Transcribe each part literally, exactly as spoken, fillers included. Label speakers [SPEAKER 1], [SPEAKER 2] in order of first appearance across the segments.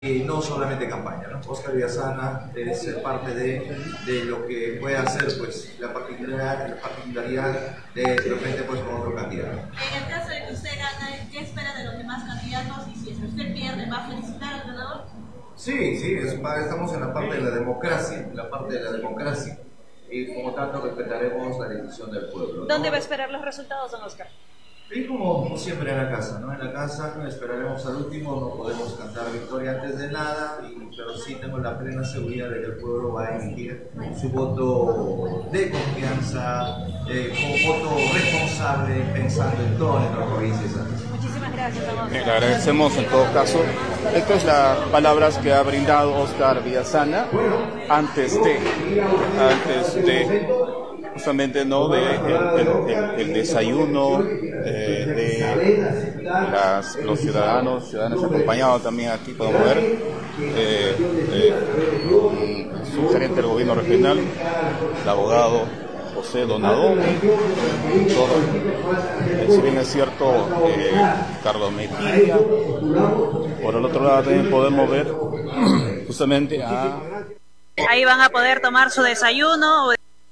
[SPEAKER 1] Y no solamente campaña, ¿no? Oscar Villasana debe ser parte de, de lo que puede hacer pues, la, particularidad, la particularidad de de repente pues, con otro candidato.
[SPEAKER 2] En el caso de que usted gane, ¿qué espera de los demás candidatos? Y si es que usted pierde, ¿va a felicitar al ganador?
[SPEAKER 1] Sí, sí, es, estamos en la parte de la democracia, en la parte de la democracia. Y como tanto respetaremos la decisión del pueblo, ¿no?
[SPEAKER 3] ¿Dónde va a esperar los resultados, don Oscar?
[SPEAKER 1] Y como siempre en la casa, ¿no? En la casa esperaremos al último, no podemos cantar victoria antes de nada, y, pero sí tengo la plena seguridad de que el pueblo va a emitir su voto de confianza, eh, un voto responsable, pensando en toda nuestra provincia.
[SPEAKER 3] Muchísimas gracias, don Oscar.
[SPEAKER 4] Le agradecemos en todo caso. Estas son las palabras que ha brindado Oscar Villasana antes de, antes de justamente no de el, el, el desayuno eh, de las, los ciudadanos, ciudadanos acompañados también aquí podemos ver eh, eh, un gerente del gobierno regional, el abogado José Donadón, todo, eh, si bien es cierto, eh, Carlos Mejía. Por el otro lado también podemos ver justamente a...
[SPEAKER 3] Ahí van a poder tomar su desayuno.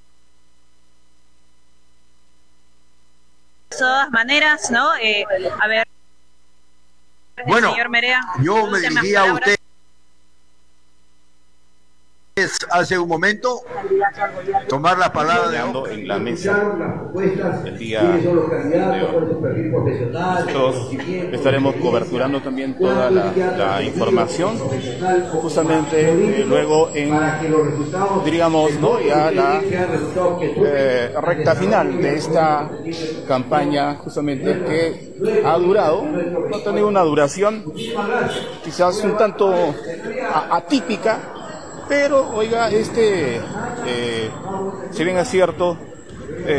[SPEAKER 3] De todas maneras, ¿no? Eh, a ver,
[SPEAKER 5] bueno,
[SPEAKER 3] señor Merea,
[SPEAKER 5] yo me dirigí a usted hace un momento tomar la palabra de
[SPEAKER 4] en la mesa el día de hoy. Nosotros estaremos coberturando también toda la, la información justamente eh, luego en, diríamos, ¿no? ya la eh, recta final de esta campaña justamente que ha durado, no ha tenido una duración quizás un tanto atípica. Pero, oiga, este, eh, si bien es cierto,